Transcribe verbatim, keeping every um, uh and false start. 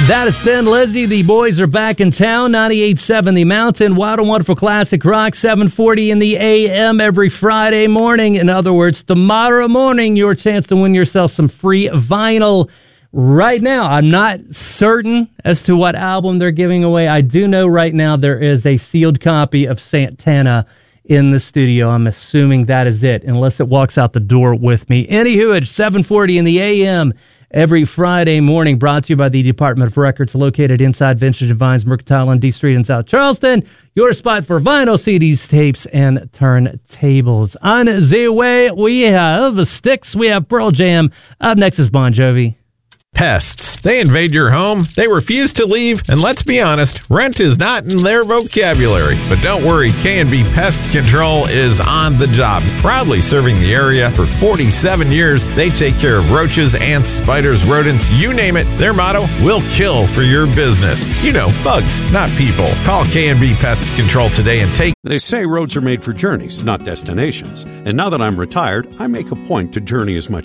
That is Thin Lizzy. The boys are back in town. ninety-eight point seven The Mountain. Wild and Wonderful Classic Rock. seven forty in the A M every Friday morning. In other words, tomorrow morning, your chance to win yourself some free vinyl. Right now, I'm not certain as to what album they're giving away. I do know right now there is a sealed copy of Santana in the studio. I'm assuming that is it, unless it walks out the door with me. Anywho, it's seven forty in the A M every Friday morning, brought to you by the Department of Records, located inside Vintage and Vines Mercantile on D Street in South Charleston. Your spot for vinyl, C Ds, tapes, and turntables. On the way, we have Styx, we have Pearl Jam. Up next is Bon Jovi. Pests. They invade your home, they refuse to leave, and let's be honest, rent is not in their vocabulary. But don't worry, K and B Pest Control is on the job. Proudly serving the area for forty-seven years, they take care of roaches, ants, spiders, rodents, you name it. Their motto, we'll kill for your business. You know, bugs, not people. Call K and B Pest Control today and take... They say roads are made for journeys, not destinations. And now that I'm retired, I make a point to journey as much